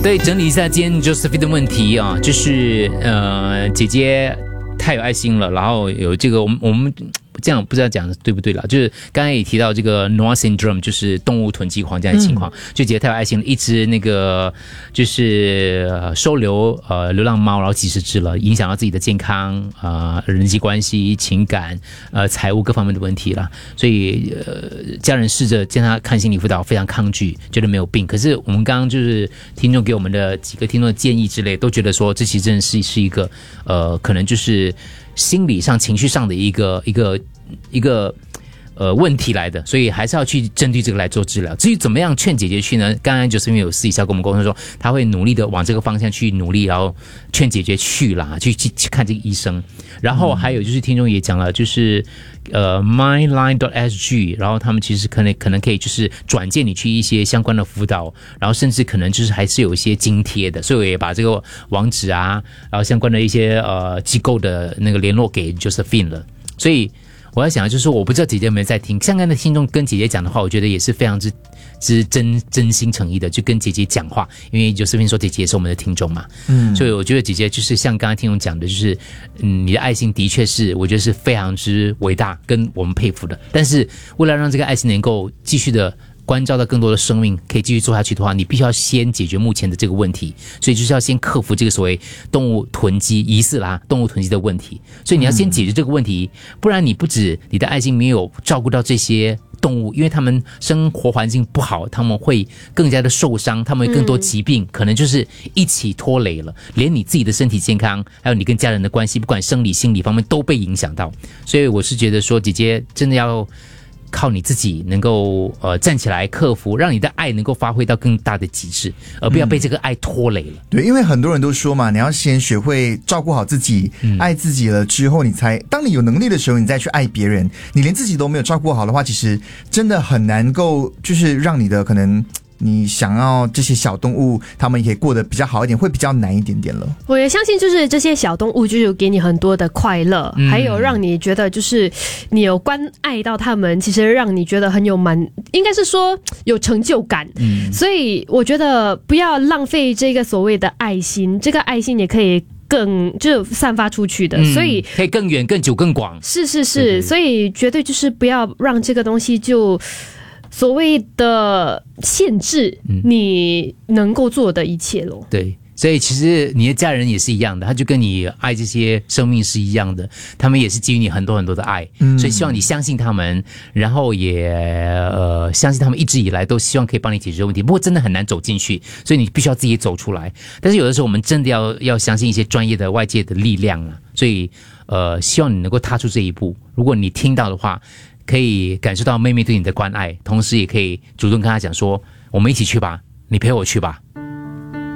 对，整理一下今天 Josephine 的问题啊，就是姐姐太有爱心了，然后有这个我们这样不知道讲的对不对了，就是刚才也提到这个 Noah syndrome， 就是动物囤积狂这样的情况，就姐姐太有爱心了，一只那个就是收留流浪猫，然后几十只了，影响到自己的健康人际关系、情感财务各方面的问题了，所以家人试着见他看心理辅导，非常抗拒，觉得没有病。可是我们刚刚就是听众给我们的几个听众的建议之类，都觉得说这其实真的是一个可能就是心理上、情绪上的一个问题来的，所以还是要去针对这个来做治疗。至于怎么样劝姐姐去呢？刚刚Josephine有私底下跟我们沟通说，他会努力的往这个方向去努力，然后劝姐姐去啦，去看这个医生。然后还有就是听众也讲了，就是myline.sg， 然后他们其实可能可以就是转介你去一些相关的辅导，然后甚至可能就是还是有一些津贴的，所以我也把这个网址啊，然后相关的一些机构的那个联络给 Josephine 了。所以我在想，就是我不知道姐姐有没有在听，像刚才听众跟姐姐讲的话，我觉得也是非常之真心诚意的，就跟姐姐讲话，因为Josephine说姐姐也是我们的听众嘛，所以我觉得姐姐就是像刚才听众讲的，就是你的爱心的确是我觉得是非常之伟大，跟我们佩服的。但是为了让这个爱心能够继续的关照到更多的生命可以继续做下去的话，你必须要先解决目前的这个问题，所以就是要先克服这个所谓动物囤积疑似动物囤积的问题，所以你要先解决这个问题，不然你不止你的爱心没有照顾到这些动物，因为他们生活环境不好，他们会更加的受伤，他们会更多疾病，可能就是一起拖累了，连你自己的身体健康还有你跟家人的关系，不管生理心理方面都被影响到。所以我是觉得说姐姐真的要靠你自己能够站起来克服，让你的爱能够发挥到更大的极致，而不要被这个爱拖累了。 对，因为很多人都说嘛，你要先学会照顾好自己，爱自己了之后，当你有能力的时候，你再去爱别人。你连自己都没有照顾好的话，其实真的很难够就是让你的可能你想要这些小动物他们也过得比较好一点，会比较难一点点了。 我也相信就是这些小动物就是给你很多的快乐，还有让你觉得就是你有关爱到他们，其实让你觉得很有应该是说有成就感。所以我觉得不要浪费这个所谓的爱心，这个爱心也可以就散发出去的，所以可以更远更久更广。 是，所以绝对就是不要让这个东西就所谓的限制你能够做的一切咯。 对，所以其实你的家人也是一样的，他就跟你爱这些生命是一样的，他们也是给予你很多很多的爱，所以希望你相信他们，然后也相信他们一直以来都希望可以帮你解决问题。不过真的很难走进去，所以你必须要自己走出来。但是有的时候我们真的要相信一些专业的外界的力量啊，所以希望你能够踏出这一步。如果你听到的话，可以感受到妹妹对你的关爱，同时也可以主动跟她讲说，我们一起去吧，你陪我去吧。